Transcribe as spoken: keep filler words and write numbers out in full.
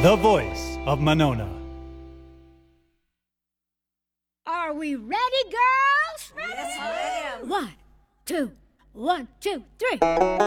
the voice of Monona. Are we ready, girls? Yes, ma'am. One, two, one, two, three.